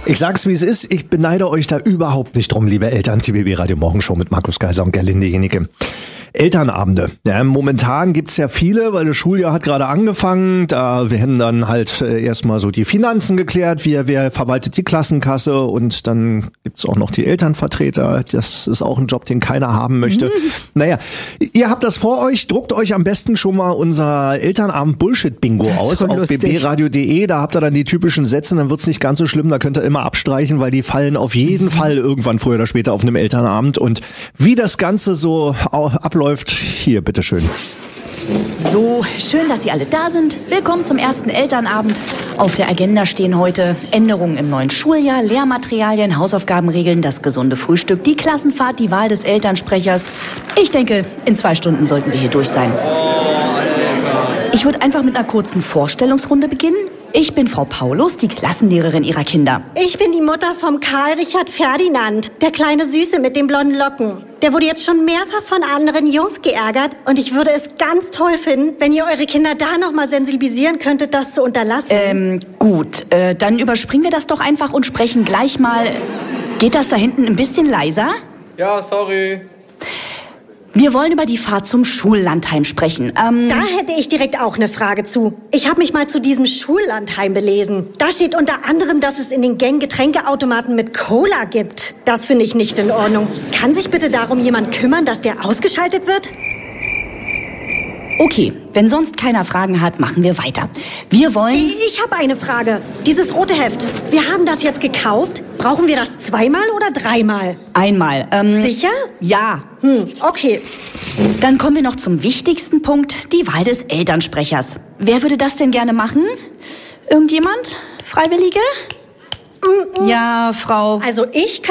Ich sag's, wie es ist. Ich beneide euch da überhaupt nicht drum, liebe Eltern. TBB Radio Morgenshow mit Markus Geiser und Gerlinde Jenike. Elternabende. Ja, momentan gibt's ja viele, weil das Schuljahr hat gerade angefangen. Da werden dann halt erstmal so die Finanzen geklärt, wer verwaltet die Klassenkasse, und dann gibt's auch noch die Elternvertreter. Das ist auch ein Job, den keiner haben möchte. Naja, ihr habt das vor euch. Druckt euch am besten schon mal unser Elternabend-Bullshit-Bingo aus auf bbradio.de. Da habt ihr dann die typischen Sätze, dann wird's nicht ganz so schlimm. Da könnt ihr immer abstreichen, weil die fallen auf jeden Fall irgendwann früher oder später auf einem Elternabend. Und wie das Ganze so abläuft, hier, bitteschön. So, schön, dass Sie alle da sind. Willkommen zum ersten Elternabend. Auf der Agenda stehen heute Änderungen im neuen Schuljahr, Lehrmaterialien, Hausaufgabenregeln, das gesunde Frühstück, die Klassenfahrt, die Wahl des Elternsprechers. Ich denke, in 2 Stunden sollten wir hier durch sein. Ich würde einfach mit einer kurzen Vorstellungsrunde beginnen. Ich bin Frau Paulus, die Klassenlehrerin Ihrer Kinder. Ich bin die Mutter vom Karl Richard Ferdinand, der kleine Süße mit den blonden Locken. Der wurde jetzt schon mehrfach von anderen Jungs geärgert und ich würde es ganz toll finden, wenn ihr eure Kinder da nochmal sensibilisieren könntet, das zu unterlassen. Gut, dann überspringen wir das doch einfach und sprechen gleich mal. Geht das da hinten ein bisschen leiser? Ja, sorry. Wir wollen über die Fahrt zum Schullandheim sprechen. Da hätte ich direkt auch eine Frage zu. Ich habe mich mal zu diesem Schullandheim belesen. Da steht unter anderem, dass es in den Gängen Getränkeautomaten mit Cola gibt. Das finde ich nicht in Ordnung. Kann sich bitte darum jemand kümmern, dass der ausgeschaltet wird? Okay, wenn sonst keiner Fragen hat, machen wir weiter. Wir wollen... Ich habe eine Frage. Dieses rote Heft, wir haben das jetzt gekauft. Brauchen wir das 2-mal oder 3-mal? Einmal. Sicher? Ja. Okay. Dann kommen wir noch zum wichtigsten Punkt, die Wahl des Elternsprechers. Wer würde das denn gerne machen? Irgendjemand? Freiwillige? Ja, Frau... Also ich